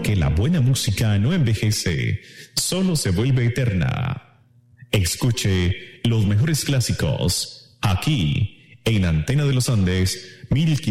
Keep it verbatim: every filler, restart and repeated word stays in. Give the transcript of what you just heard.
porque la buena música no envejece, solo se vuelve eterna. Escuche los mejores clásicos aquí en Antena de los Andes mil quinientos.